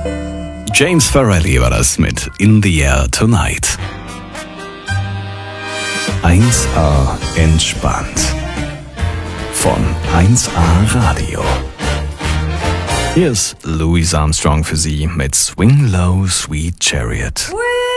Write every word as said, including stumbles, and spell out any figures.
James Farrelly war das mit In the Air Tonight. eins A entspannt. Von eins A Radio. Hier ist Louis Armstrong für Sie mit Swing Low, Sweet Chariot.